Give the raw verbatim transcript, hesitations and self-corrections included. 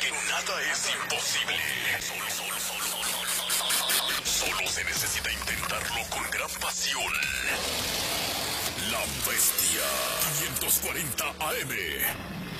porque nada es imposible. Solo, solo, solo, solo, solo, solo, solo se necesita intentarlo con gran pasión. La Bestia quinientos cuarenta A M.